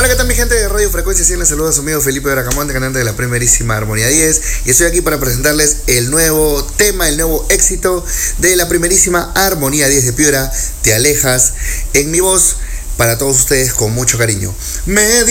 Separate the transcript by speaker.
Speaker 1: Hola, ¿qué tal mi gente de Radio Frecuencia 100? Les saluda a su amigo Felipe Bracamonte, cantante de la primerísima Armonía 10. Y estoy aquí para presentarles el nuevo tema, el nuevo éxito de la primerísima Armonía 10 de Piura, Te alejas, en mi voz, para todos ustedes con mucho cariño. Me